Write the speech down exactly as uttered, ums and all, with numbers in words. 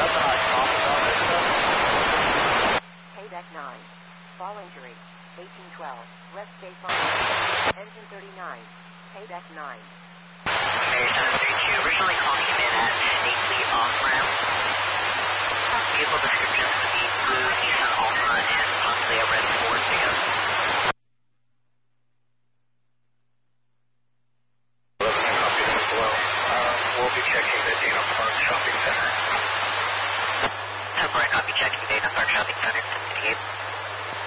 Payback nine. Fall injury. eighteen twelve. Rest baseline. Engine thirty-nine. Payback nine. Air seven three two, originally calling him in at Stately off-ramp. Vehicle description would be blue Nissan Altima and possibly a red Ford pickup. We'll be checking the Dana Park Shopping Center. Temporary copy checking Dana Park Shopping Center, seven eighty-eight.